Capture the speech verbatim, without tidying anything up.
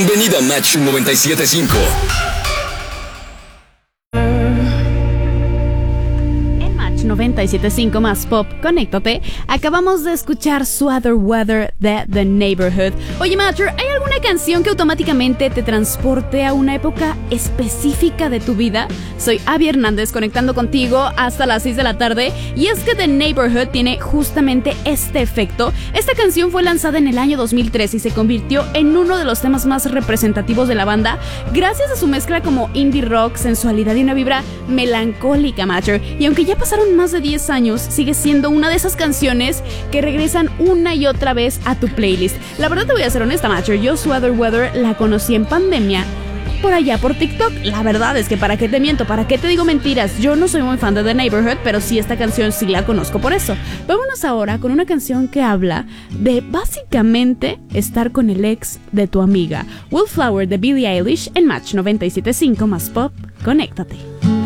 Bienvenido a Match noventa y siete punto cinco. noventa y siete punto cinco más pop, conéctate. Acabamos de escuchar Sweater Weather de The Neighborhood. Oye, Matcher, ¿hay alguna canción que automáticamente te transporte a una época específica de tu vida? Soy Abby Hernández, conectando contigo hasta las seis de la tarde. Y es que The Neighborhood tiene justamente este efecto. Esta canción fue lanzada en el año dos mil tres y se convirtió en uno de los temas más representativos de la banda, gracias a su mezcla como indie rock, sensualidad y una vibra melancólica, Matcher. Y aunque ya pasaron más de diez años, sigue siendo una de esas canciones que regresan una y otra vez a tu playlist. La verdad, te voy a ser honesta, Matcher, yo Sweater Weather la conocí en pandemia, por allá por TikTok. La verdad es que para qué te miento, para qué te digo mentiras, yo no soy muy fan de The Neighborhood, pero sí, esta canción sí la conozco por eso. Vámonos ahora con una canción que habla de básicamente estar con el ex de tu amiga. Wildflower de Billie Eilish en Match noventa y siete punto cinco más pop, conéctate.